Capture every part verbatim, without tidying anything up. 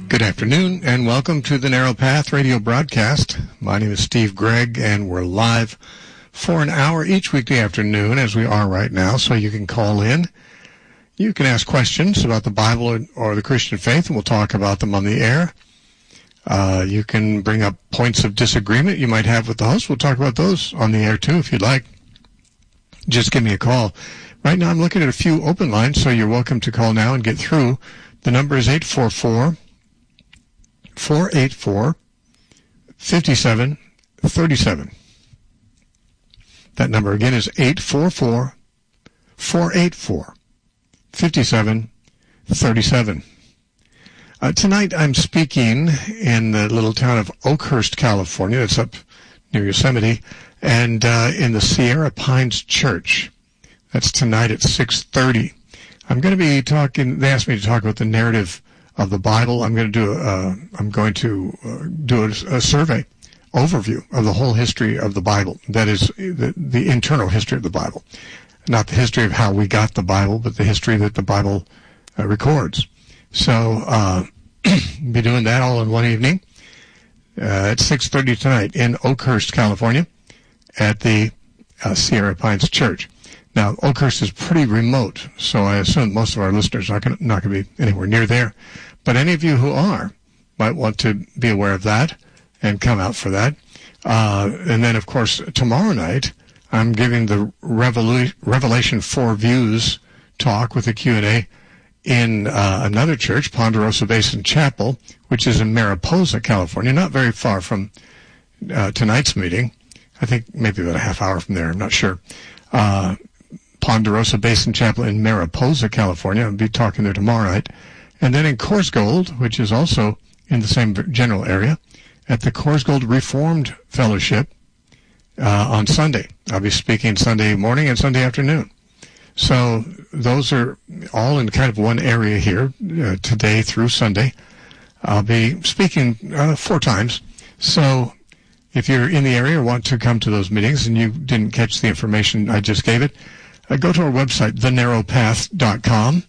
Good afternoon, and welcome to the Narrow Path radio broadcast. My name is Steve Gregg, and we're live for an hour each weekday afternoon, as we are right now, so you can call in. You can ask questions about the Bible or, or the Christian faith, and we'll talk about them on the air. Uh, you can bring up points of disagreement you might have with the host. We'll talk about those on the air, too, if you'd like. Just give me a call. Right now, I'm looking at a few open lines, so you're welcome to call now and get through. The number is eight four four, four eight four, five seven three seven. That number again is eight four four, four eight four, five seven three seven. Uh, tonight I'm speaking in the little town of Oakhurst, California. It's up near Yosemite, and uh, in the Sierra Pines Church. That's tonight at six thirty. I'm going to be talking, they asked me to talk about the narrative of the Bible. I'm going to do a, uh, I'm going to uh, do a, a survey overview of the whole history of the Bible. That is the, the internal history of the Bible, not the history of how we got the Bible, but the history that the Bible uh, records. So, uh, be doing that all in one evening uh, at six thirty tonight in Oakhurst, California, at the uh, Sierra Pines Church. Now, Oakhurst is pretty remote, so I assume most of our listeners are not going not going to be anywhere near there. But any of you who are might want to be aware of that and come out for that. Uh, and then, of course, tomorrow night, I'm giving the Revolu- Revelation four Views talk with a Q and A in uh, another church, Ponderosa Basin Chapel, which is in Mariposa, California, not very far from uh, tonight's meeting. I think maybe about a half hour from there, I'm not sure. Uh, Ponderosa Basin Chapel in Mariposa, California. I'll be talking there tomorrow night. And then in Corsgold, which is also in the same general area, at the Corsgold Reformed Fellowship uh, on Sunday. I'll be speaking Sunday morning and Sunday afternoon. So those are all in kind of one area here, uh, today through Sunday. I'll be speaking uh, four times. So if you're in the area or want to come to those meetings and you didn't catch the information I just gave it, uh, go to our website, the narrow path dot com,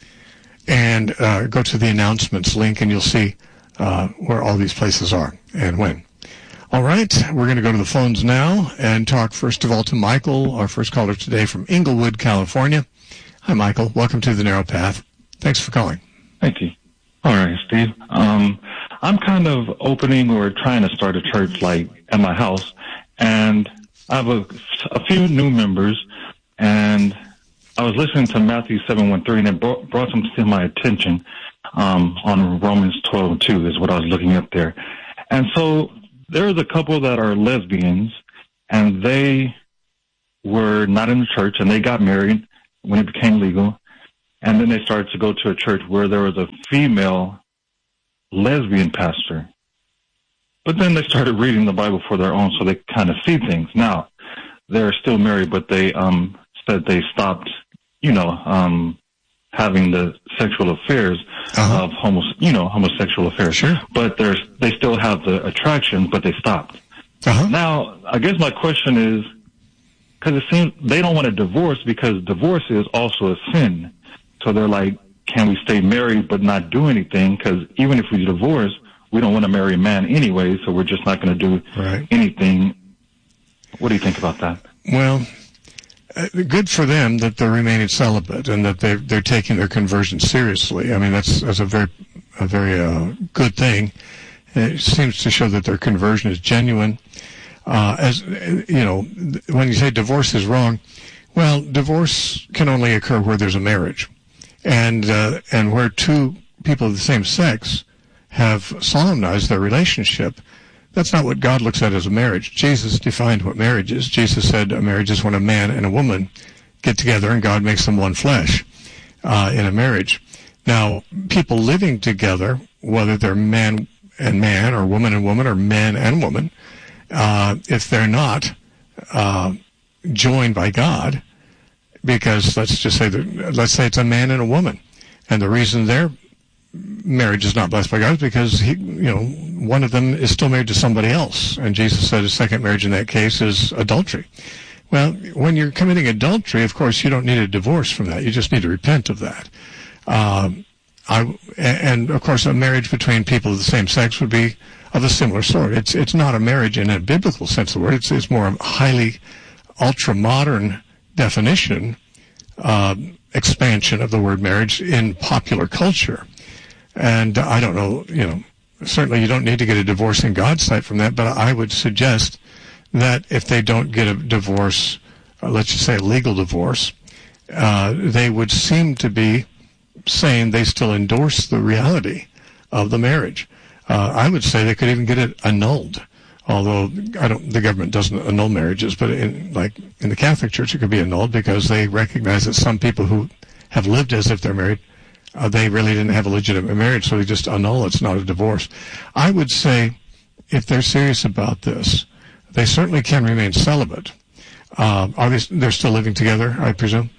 and uh, go to the announcements link, and you'll see uh, where all these places are and when. All right, we're going to go to the phones now and talk first of all to Michael, our first caller today from Inglewood, California. Hi, Michael. Welcome to the Narrow Path. Thanks for calling. Thank you. All right, Steve. Um, I'm kind of opening or trying to start a church like at my house, and I have a, a few new members, and I was listening to Matthew seven one three, and it brought, brought some to my attention um, on Romans twelve two is what I was looking up there. And so there's a couple that are lesbians, and they were not in the church, and they got married when it became legal, and then they started to go to a church where there was a female lesbian pastor. But then they started reading the Bible for their own, so they kind of see things. Now, they're still married, but they um, said they stopped, you know, um, having the sexual affairs uh-huh. of homo, you know, homosexual affairs. Sure. But there's, they still have the attraction, but they stopped. Uh-huh. Now, I guess my question is, because it seems they don't want to divorce because divorce is also a sin. So they're like, can we stay married but not do anything? Because even if we divorce, we don't want to marry a man anyway, so we're just not going to do right. anything. What do you think about that? Well, uh, good for them that they're remaining celibate and that they're, they're taking their conversion seriously. I mean, that's, that's a very, a very uh, good thing. It seems to show that their conversion is genuine. Uh, as, you know, when you say divorce is wrong, well, divorce can only occur where there's a marriage. And, uh, and where two people of the same sex have solemnized their relationship, that's not what God looks at as a marriage. Jesus defined what marriage is. Jesus said a marriage is when a man and a woman get together and God makes them one flesh, uh, in a marriage. Now, people living together, whether they're man and man or woman and woman or man and woman, uh, if they're not, uh, joined by God, because let's just say that, let's say it's a man and a woman, and the reason their marriage is not blessed by God is because he, you know, one of them is still married to somebody else, and Jesus said his second marriage in that case is adultery. Well, when you're committing adultery, of course, you don't need a divorce from that. You just need to repent of that. Um, I, and of course, a marriage between people of the same sex would be of a similar sort. It's it's not a marriage in a biblical sense of the word. It's it's more a highly ultra-modern definition, uh, expansion of the word marriage in popular culture. And I don't know, you know, certainly you don't need to get a divorce in God's sight from that, but I would suggest that if they don't get a divorce, uh, let's just say a legal divorce, uh, they would seem to be saying they still endorse the reality of the marriage. Uh, I would say they could even get it annulled, although I don't, the government doesn't annul marriages, but in, like in the Catholic Church, it could be annulled because they recognize that some people who have lived as if they're married, uh, they really didn't have a legitimate marriage, so they just annul it. It's not a divorce. I would say if they're serious about this, they certainly can remain celibate. Uh, are they, they're still living together, I presume?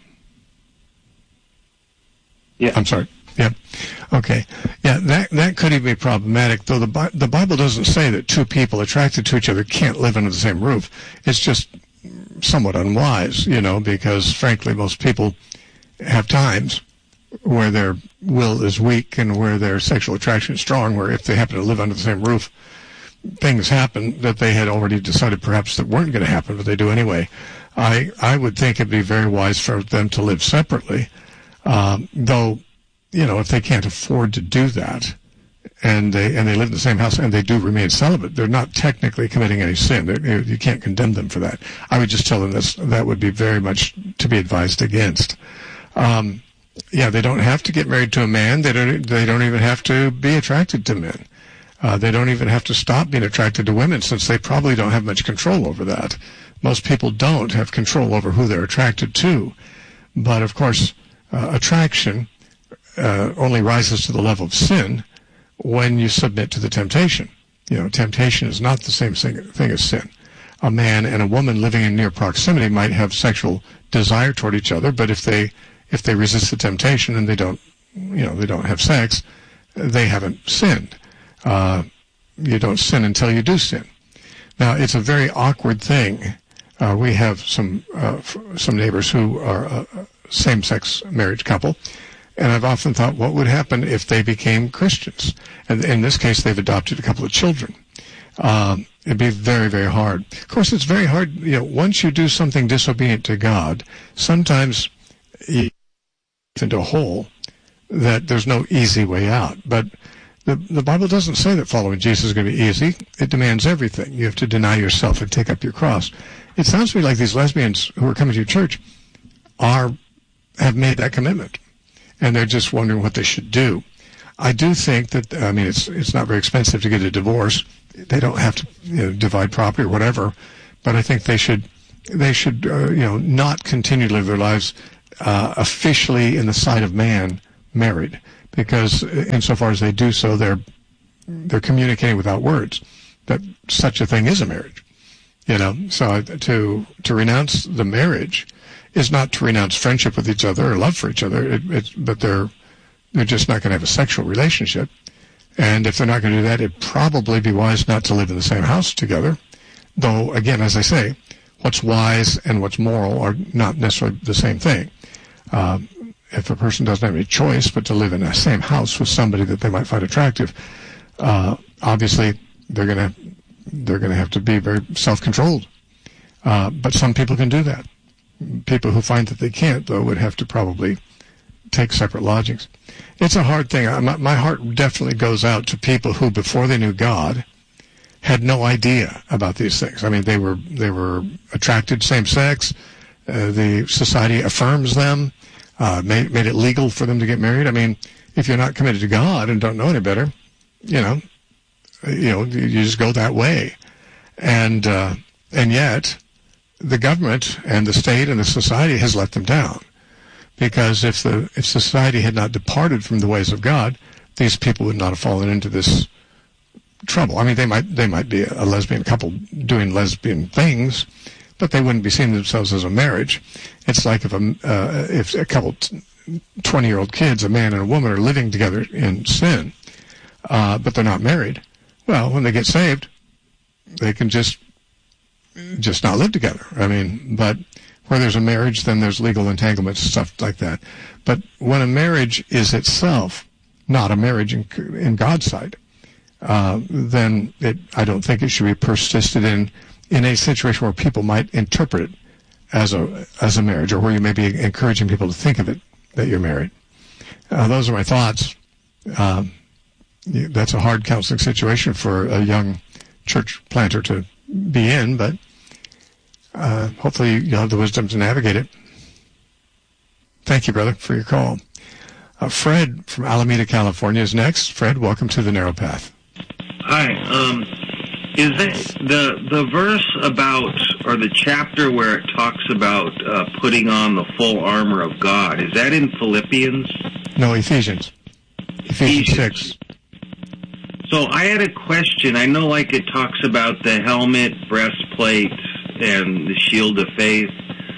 Yeah. I'm sorry. Yeah. Okay. Yeah, that that could even be problematic, though the Bi- the Bible doesn't say that two people attracted to each other can't live under the same roof. It's just somewhat unwise, you know, because frankly most people have times where their will is weak and where their sexual attraction is strong, where if they happen to live under the same roof, things happen that they had already decided perhaps that weren't going to happen, but they do anyway. I I would think it'd be very wise for them to live separately, um, though, you know, if they can't afford to do that, and they and they live in the same house and they do remain celibate, they're not technically committing any sin. They're, you can't condemn them for that. I would just tell them this, that would be very much to be advised against. Um, yeah, they don't have to get married to a man. They don't. They don't even have to be attracted to men. Uh, they don't even have to stop being attracted to women, since they probably don't have much control over that. Most people don't have control over who they're attracted to. But, of course, uh, attraction uh, only rises to the level of sin when you submit to the temptation. You know, temptation is not the same thing, thing as sin. A man and a woman living in near proximity might have sexual desire toward each other, but if they if they resist the temptation and they don't, you know, they don't have sex, they haven't sinned. Uh, you don't sin until you do sin. Now, it's a very awkward thing. Uh, we have some uh, f- some neighbors who are a same-sex marriage couple, and I've often thought, what would happen if they became Christians? And in this case, they've adopted a couple of children. Um, it'd be very, very hard. Of course, it's very hard. You know, once you do something disobedient to God, sometimes you get into a hole that there's no easy way out. But The, the Bible doesn't say that following Jesus is going to be easy. It demands everything. You have to deny yourself and take up your cross. It sounds to me like these lesbians who are coming to your church are have made that commitment, and they're just wondering what they should do. I do think that, I mean, it's it's not very expensive to get a divorce. They don't have to, you know, divide property or whatever, but I think they should they should uh, you know not continue to live their lives uh, officially in the sight of man married. Because insofar as they do so, they're they're communicating without words that such a thing is a marriage. You know, so to to renounce the marriage is not to renounce friendship with each other or love for each other. It, it's, but they're they're just not going to have a sexual relationship. And if they're not going to do that, it'd probably be wise not to live in the same house together. Though, again, as I say, what's wise and what's moral are not necessarily the same thing. Uh, if a person doesn't have any choice but to live in the same house with somebody that they might find attractive, uh, obviously they're going to they're going to have to be very self-controlled. Uh, but some people can do that. People who find that they can't, though, would have to probably take separate lodgings. It's a hard thing. My, my heart definitely goes out to people who, before they knew God, had no idea about these things. I mean, they were they were attracted same sex. Uh, the society affirms them. Uh, made, made it legal for them to get married. I mean, if you're not committed to God and don't know any better, you know, you know, you just go that way. And, uh, and yet the government and the state and the society has let them down. Because if the, if society had not departed from the ways of God, these people would not have fallen into this trouble. I mean, they might, they might be a lesbian couple doing lesbian things, but they wouldn't be seeing themselves as a marriage. It's like if a uh, if a couple twenty-year-old kids, a man and a woman, are living together in sin, uh, but they're not married. Well, when they get saved, they can just just not live together. I mean, but where there's a marriage, then there's legal entanglements and stuff like that. But when a marriage is itself not a marriage in, in God's sight, uh, then it, I don't think it should be persisted in in a situation where people might interpret it as a as a marriage, or where you may be encouraging people to think of it that you're married. Uh, those are my thoughts. Um, that's a hard counseling situation for a young church planter to be in, but uh, hopefully you'll have the wisdom to navigate it. Thank you, brother, for your call. Uh, Fred from Alameda, California is next. Fred, welcome to the Narrow Path. Hi. Um, is that the the verse about, or the chapter where it talks about uh, putting on the full armor of God, is that in Philippians? No, Ephesians. Ephesians, Ephesians. six. So I had a question. I know, like, it talks about the helmet, breastplate, and the shield of faith.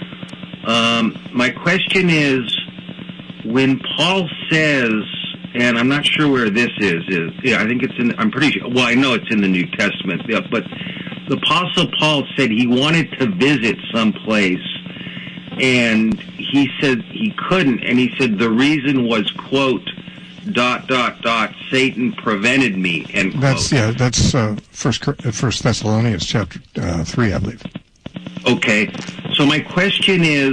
Um, my question is, when Paul says, and I'm not sure where this is, is yeah, I think it's in, I'm pretty sure, well, I know it's in the New Testament, yeah, but the Apostle Paul said he wanted to visit someplace, and he said he couldn't, and he said the reason was, quote, dot, dot, dot, Satan prevented me, end quote. That's, yeah, that's uh, First, First Thessalonians chapter uh, three, I believe. Okay, so my question is,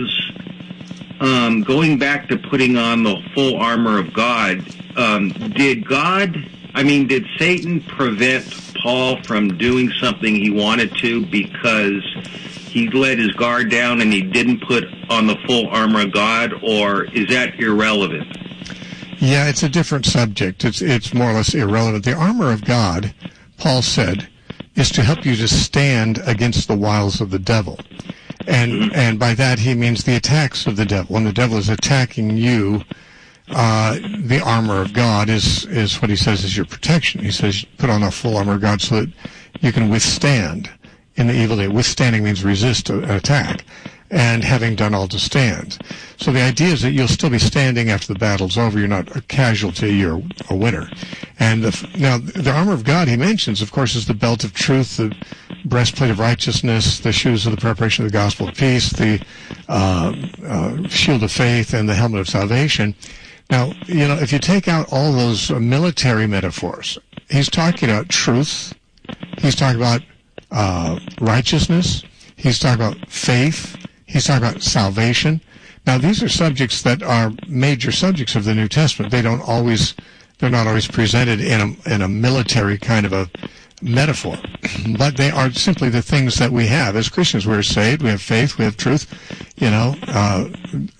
um, going back to putting on the full armor of God, um, did God, I mean, did Satan prevent Paul from doing something he wanted to because he let his guard down and he didn't put on the full armor of God, or is that irrelevant? Yeah, it's a different subject. It's it's more or less irrelevant. The armor of God, Paul said, is to help you to stand against the wiles of the devil. And mm-hmm. and by that he means the attacks of the devil. When the devil is attacking you, uh, the armor of God is, is what he says is your protection. He says put on the full armor of God so that you can withstand in the evil day. Withstanding means resist an attack, and having done all to stand. So the idea is that you'll still be standing after the battle's over. You're not a casualty, you're a winner. And the, now, the armor of God he mentions, of course, is the belt of truth, the breastplate of righteousness, the shoes of the preparation of the gospel of peace, the uh, uh, shield of faith, and the helmet of salvation. Now, you know, if you take out all those uh, military metaphors, he's talking about truth, he's talking about uh, righteousness, he's talking about faith, he's talking about salvation. Now, these are subjects that are major subjects of the New Testament. They don't always, they're not always presented in a, in a military kind of a metaphor, but they are simply the things that we have. As Christians, we're saved, we have faith, we have truth, you know, uh,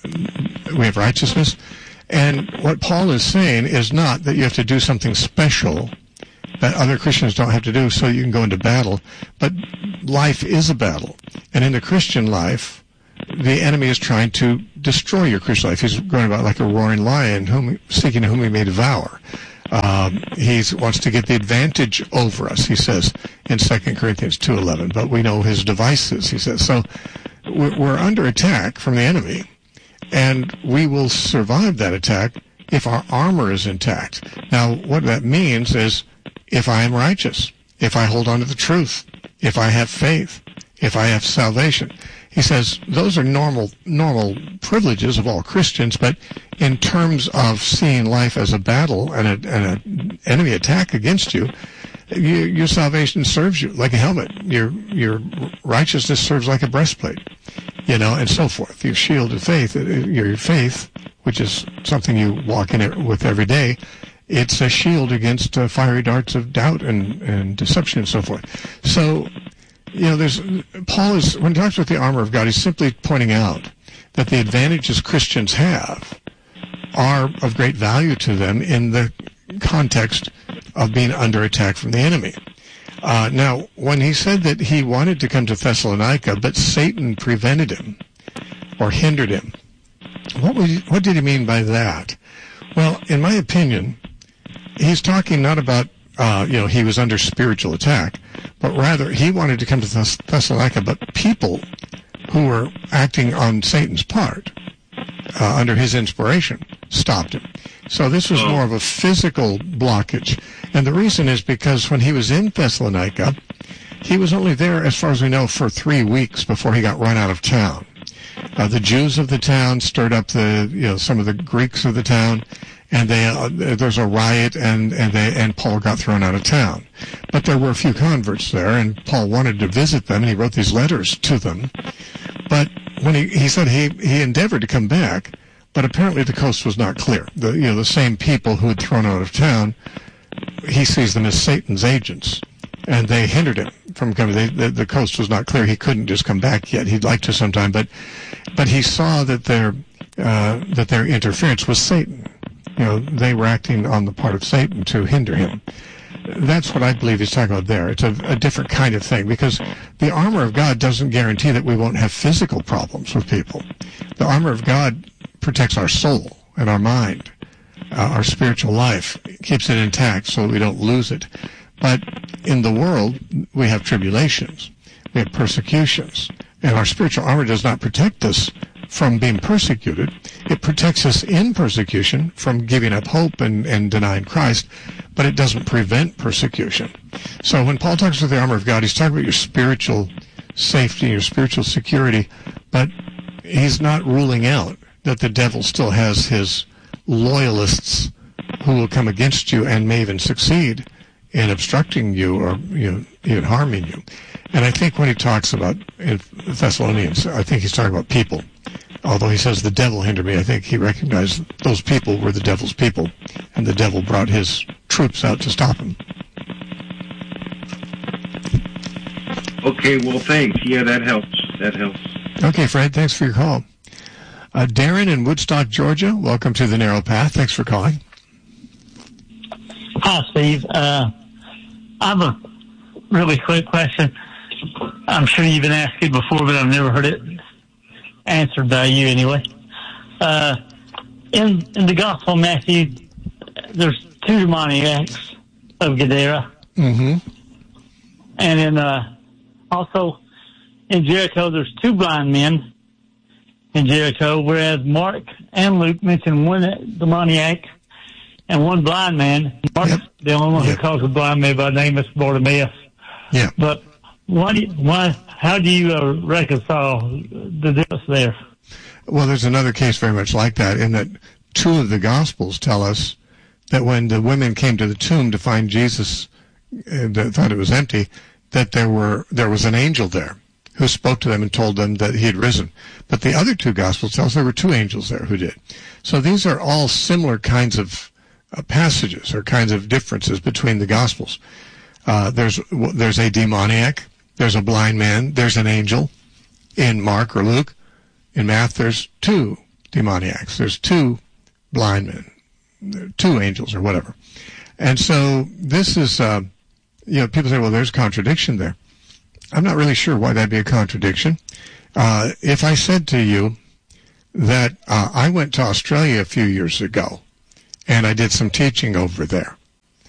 we have righteousness. And what Paul is saying is not that you have to do something special that other Christians don't have to do so you can go into battle, but life is a battle. And in the Christian life, the enemy is trying to destroy your Christian life. He's going about like a roaring lion, whom, seeking whom he may devour. Um, he wants to get the advantage over us, he says in Second Corinthians two eleven. But we know his devices, he says. So we're, we're under attack from the enemy, and we will survive that attack if our armor is intact. Now, what that means is if I am righteous, if I hold on to the truth, if I have faith, if I have salvation. He says those are normal normal privileges of all Christians, but in terms of seeing life as a battle and an and a enemy attack against you, you, your salvation serves you like a helmet. Your your righteousness serves like a breastplate, you know, and so forth. Your shield of faith, your faith, which is something you walk in it with every day, it's a shield against uh, fiery darts of doubt and, and deception and so forth. So, you know, there's Paul is, when he talks about the armor of God, he's simply pointing out that the advantages Christians have are of great value to them in the context of being under attack from the enemy. Uh, now, when he said that he wanted to come to Thessalonica, but Satan prevented him or hindered him, what was he, what did he mean by that? Well, in my opinion, he's talking not about Uh, you know, he was under spiritual attack, but rather he wanted to come to Thess- Thessalonica, but people who were acting on Satan's part, uh, under his inspiration, stopped him. So this was more of a physical blockage. And the reason is because when he was in Thessalonica, he was only there, as far as we know, for three weeks before he got run out of town. Uh, the Jews of the town stirred up the, you know, some of the Greeks of the town, and they uh, there's a riot, and and they and Paul got thrown out of town. But there were a few converts there, and Paul wanted to visit them, and he wrote these letters to them. But when he he said he he endeavored to come back, but apparently the coast was not clear. The you know the same people who had thrown out of town, he sees them as Satan's agents, and they hindered him from coming. They, the, the coast was not clear. He couldn't just come back yet. He'd like to sometime, but but he saw that their uh, that their interference was Satan. You know, they were acting on the part of Satan to hinder him. That's what I believe he's talking about there. It's a, a different kind of thing, because the armor of God doesn't guarantee that we won't have physical problems with people. The armor of God protects our soul and our mind, uh, our spiritual life, keeps it intact so we don't lose it. But in the world, we have tribulations, we have persecutions, and our spiritual armor does not protect us from being persecuted. It protects us in persecution from giving up hope and, and denying Christ, but it doesn't prevent persecution. So when Paul talks about the armor of God, he's talking about your spiritual safety, your spiritual security, but he's not ruling out that the devil still has his loyalists who will come against you and may even succeed in obstructing you or you know, even harming you. And I think when he talks about in Thessalonians, I think he's talking about people. Although he says the devil hindered me, I think he recognized those people were the devil's people, and the devil brought his troops out to stop him. Okay, well, thanks. Yeah, that helps. That helps. Okay, Fred, thanks for your call. Uh, Darren in Woodstock, Georgia, welcome to the Narrow Path. Thanks for calling. Hi, Steve. Uh, I have a really quick question. I'm sure you've been asked it before, but I've never heard it answered by you anyway. Uh, in, in the Gospel of Matthew, there's two demoniacs of Gadara. Mm-hmm. And in, uh, also in Jericho, there's two blind men in Jericho, whereas Mark and Luke mention one demoniac and one blind man. Mark's yep. the only one yep. who calls a blind man by name is Bartimaeus. Yeah. But why do you, why, how do you uh, reconcile the difference there? Well, there's another case very much like that, in that two of the Gospels tell us that when the women came to the tomb to find Jesus, uh, that thought it was empty, that there were there was an angel there who spoke to them and told them that he had risen. But the other two Gospels tell us there were two angels there who did. So these are all similar kinds of uh, passages or kinds of differences between the Gospels. Uh, there's there's a demoniac, there's a blind man, there's an angel in Mark or Luke. In Matthew, there's two demoniacs, there's two blind men, two angels or whatever. And so this is, uh, you know, people say, well, there's contradiction there. I'm not really sure why that'd be a contradiction. Uh, if I said to you that uh, I went to Australia a few years ago and I did some teaching over there,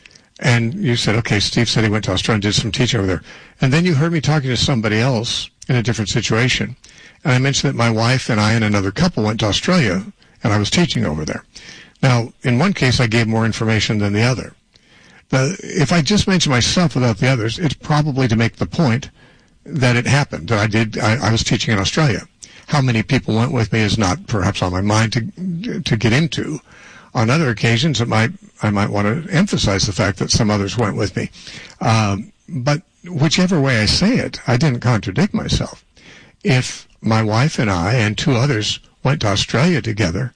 and you said, okay, Steve said he went to Australia and did some teaching over there, and then you heard me talking to somebody else in a different situation, and I mentioned that my wife and I and another couple went to Australia and I was teaching over there. Now, in one case, I gave more information than the other. The, if I just mention myself without the others, it's probably to make the point that it happened, that I did, I, I was teaching in Australia. How many people went with me is not perhaps on my mind to to get into. On other occasions, it might I might want to emphasize the fact that some others went with me. Um, but whichever way I say it, I didn't contradict myself. If my wife and I and two others went to Australia together,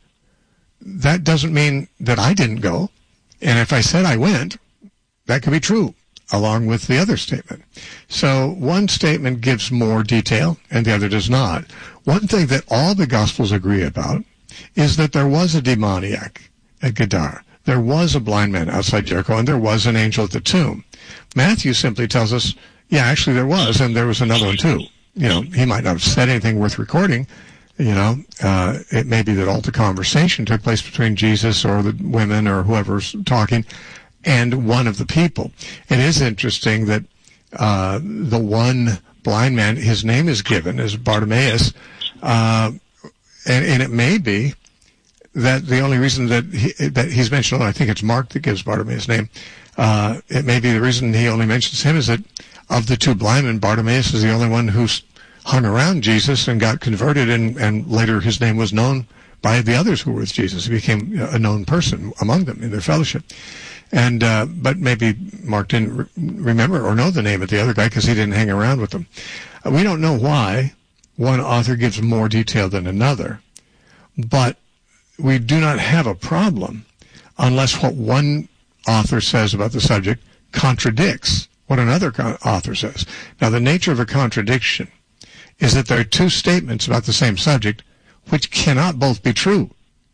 that doesn't mean that I didn't go. And if I said I went, that could be true, along with the other statement. So one statement gives more detail and the other does not. One thing that all the Gospels agree about is that there was a demoniac at Gadara. There was a blind man outside Jericho, and there was an angel at the tomb. Matthew simply tells us, yeah, actually there was, and there was another one too. You know, he might not have said anything worth recording. You know, uh, it may be that all the conversation took place between Jesus or the women or whoever's talking and one of the people. It is interesting that uh, the one blind man, his name is given as Bartimaeus, uh, and, and it may be that the only reason that he, that he's mentioned, I think it's Mark that gives Bartimaeus' name, uh, it may be the reason he only mentions him is that of the two blind men, Bartimaeus is the only one who's hung around Jesus and got converted, and, and later his name was known by the others who were with Jesus. He became a known person among them in their fellowship. And uh, but maybe Mark didn't re- remember or know the name of the other guy because he didn't hang around with them. Uh, we don't know why one author gives more detail than another, but we do not have a problem unless what one author says about the subject contradicts what another co- author says. Now, the nature of a contradiction is that there are two statements about the same subject which cannot both be true.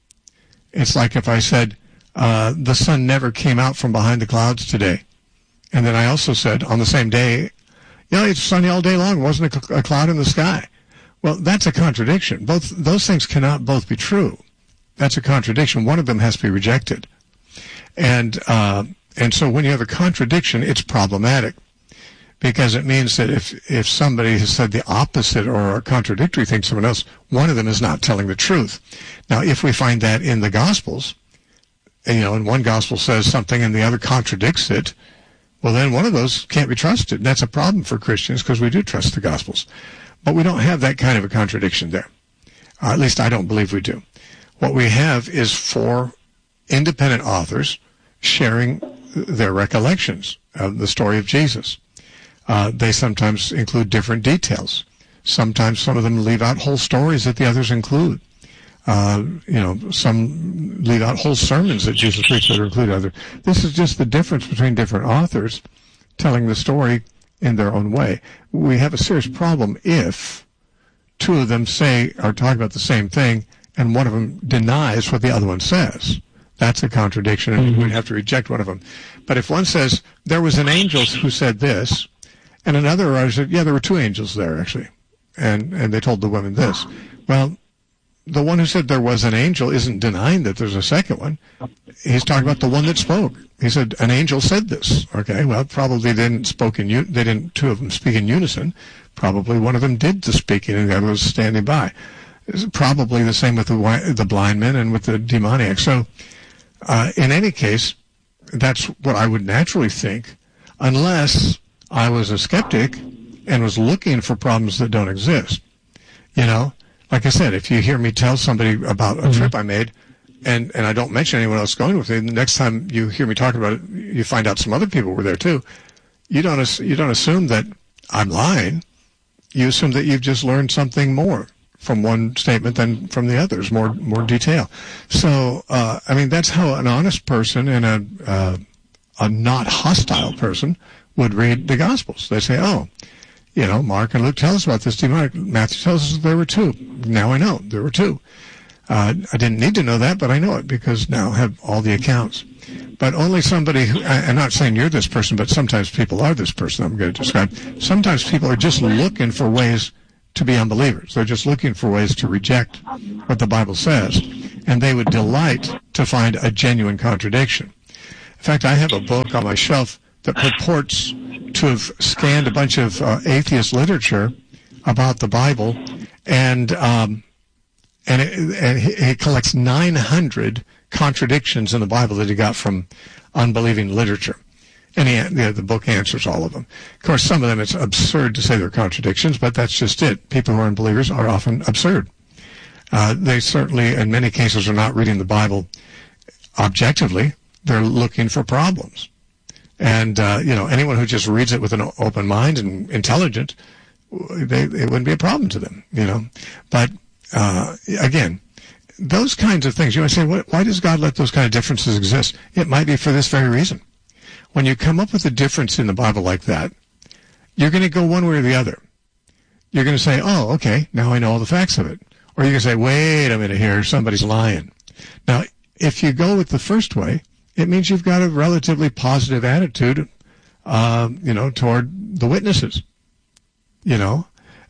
It's like if I said, uh, the sun never came out from behind the clouds today. And then I also said on the same day, you know, it's sunny all day long. It wasn't a, cl- a cloud in the sky. Well, that's a contradiction. Both those things cannot both be true. That's a contradiction. One of them has to be rejected. And, uh, and so when you have a contradiction, it's problematic. Because it means that if, if somebody has said the opposite or a contradictory thing to someone else, one of them is not telling the truth. Now, if we find that in the Gospels, you know, and one Gospel says something and the other contradicts it, well, then one of those can't be trusted. And that's a problem for Christians because we do trust the Gospels. But we don't have that kind of a contradiction there. Uh, at least I don't believe we do. What we have is four independent authors sharing their recollections of the story of Jesus. Uh, they sometimes include different details. Sometimes some of them leave out whole stories that the others include. Uh, you know, some leave out whole sermons that Jesus preached that are included. Other. This is just the difference between different authors telling the story in their own way. We have a serious problem if two of them say are talking about the same thing and one of them denies what the other one says. That's a contradiction, and mm-hmm. we'd have to reject one of them. But if one says, there was an angel who said this, and another writer said, yeah, there were two angels there, actually, and, and they told the woman this. Well, the one who said there was an angel isn't denying that there's a second one. He's talking about the one that spoke. He said, an angel said this. Okay, well, probably they didn't spoke in, they didn't, two of them speak in unison. Probably one of them did the speaking and the other was standing by. It's probably the same with the, the blind men and with the demoniac. So, uh, in any case, that's what I would naturally think, unless I was a skeptic and was looking for problems that don't exist. You know, like I said, if you hear me tell somebody about a mm-hmm. trip I made, and, and I don't mention anyone else going with me, the next time you hear me talk about it, you find out some other people were there too. You don't, you don't assume that I'm lying. You assume that you've just learned something more from one statement than from the others, more more detail. So, uh, I mean, that's how an honest person and a uh, a not hostile person would read the Gospels. They say, oh, you know, Mark and Luke tell us about this demonic. Matthew tells us there were two. Now I know there were two. Uh, I didn't need to know that, but I know it because now I have all the accounts. But only somebody who, I'm not saying you're this person, but sometimes people are this person I'm going to describe. Sometimes people are just looking for ways to be unbelievers. They're just looking for ways to reject what the Bible says, and they would delight to find a genuine contradiction. In fact, I have a book on my shelf that purports to have scanned a bunch of uh, atheist literature about the Bible, and um, and, it, and he collects nine hundred contradictions in the Bible that he got from unbelieving literature. And he, you know, the book answers all of them. Of course, some of them it's absurd to say they're contradictions, but that's just it. People who are unbelievers are often absurd. Uh, they certainly, in many cases, are not reading the Bible objectively. They're looking for problems. And, uh, you know, anyone who just reads it with an open mind and intelligent, they, it wouldn't be a problem to them, you know. But, uh, again, those kinds of things, you might say, why does God let those kind of differences exist? It might be for this very reason. When you come up with a difference in the Bible like that, you're going to go one way or the other. You're going to say, oh, okay, now I know all the facts of it. Or you're going to say, wait a minute here, somebody's lying. Now, if you go with the first way, it means you've got a relatively positive attitude, uh, you know, toward the witnesses. You know,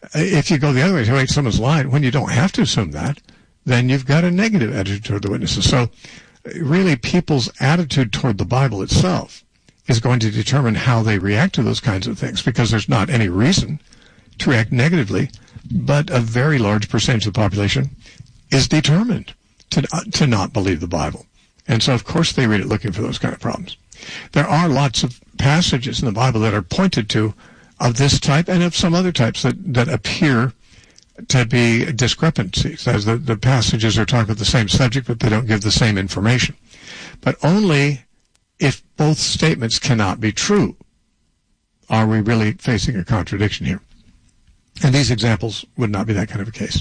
if you go the other way, wait, someone's lying, when you don't have to assume that, then you've got a negative attitude toward the witnesses. So really, people's attitude toward the Bible itself is going to determine how they react to those kinds of things, because there's not any reason to react negatively, but a very large percentage of the population is determined to uh, to not believe the Bible. And so, of course, they read it looking for those kind of problems. There are lots of passages in the Bible that are pointed to of this type and of some other types that, that appear to be discrepancies, as the, the passages are talking about the same subject, but they don't give the same information. But only if both statements cannot be true are we really facing a contradiction here. And these examples would not be that kind of a case.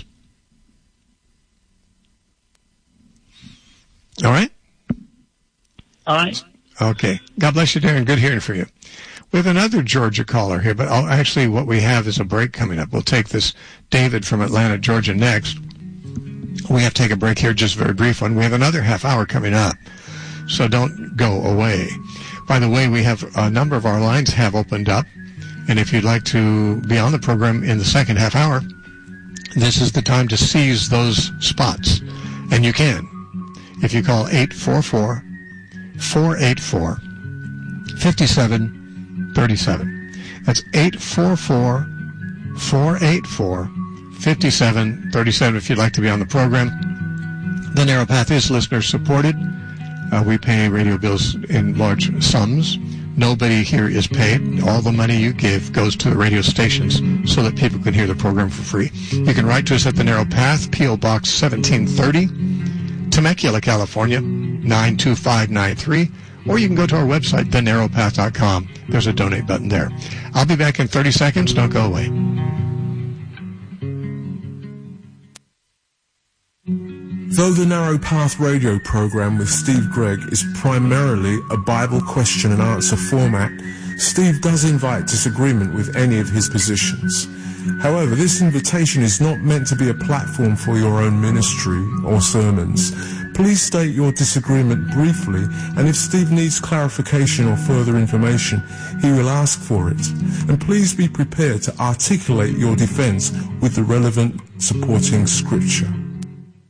All right? All right. Okay. God bless you, Darren. Good hearing from you. We have another Georgia caller here, but I'll, actually what we have is a break coming up. We'll take this David from Atlanta, Georgia next. We have to take a break here, just a very brief one. We have another half hour coming up, so don't go away. By the way, we have a number of our lines have opened up, and if you'd like to be on the program in the second half hour, this is the time to seize those spots, and you can. If you call eight four four, four eight four, five seven three seven. That's eight four four, four eight four, five seven three seven if you'd like to be on the program. The Narrow Path is listener supported. Uh, we pay radio bills in large sums. Nobody here is paid. All the money you give goes to the radio stations so that people can hear the program for free. You can write to us at The Narrow Path, P O Box seventeen thirty, Temecula, California, nine two five nine three, or you can go to our website, the narrow path dot com. There's a donate button there. I'll be back in thirty seconds. Don't go away. Though the Narrow Path radio program with Steve Gregg is primarily a Bible question and answer format, Steve does invite disagreement with any of his positions. However, this invitation is not meant to be a platform for your own ministry or sermons. Please state your disagreement briefly, and if Steve needs clarification or further information, he will ask for it. And please be prepared to articulate your defense with the relevant supporting scripture.